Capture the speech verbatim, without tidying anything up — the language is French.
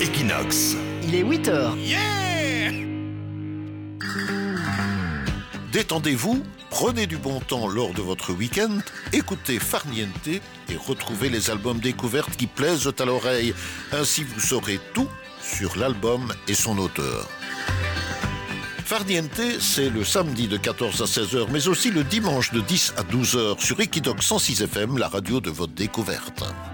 Equinox. Il est huit heures. Yeah! Détendez-vous, prenez du bon temps lors de votre week-end, écoutez Farniente et retrouvez les albums découvertes qui plaisent à l'oreille. Ainsi vous saurez tout sur l'album et son auteur. Farniente, c'est le samedi de quatorze à seize heures, mais aussi le dimanche de dix à douze heures sur Equinox cent six F M, la radio de votre découverte.